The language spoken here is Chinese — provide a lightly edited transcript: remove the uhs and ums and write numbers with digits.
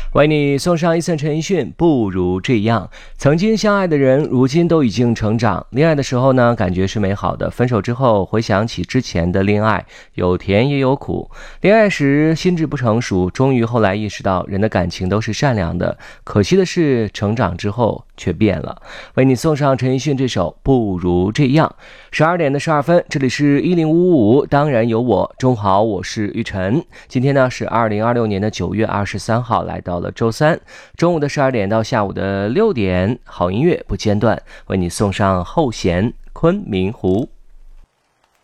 为你送上一寸陈奕迅，不如这样。曾经相爱的人，如今都已经成长。恋爱的时候呢，感觉是美好的；分手之后，回想起之前的恋爱，有甜也有苦。恋爱时心智不成熟，终于后来意识到，人的感情都是善良的。可惜的是，成长之后却变了。为你送上陈奕迅这首《不如这样》。12:12，这里是1055，当然有我。中午好，我是玉晨。今天呢是2026年的9月23号，来到了周三中午的12点到下午的6点，好音乐不间断，为你送上后弦昆明湖。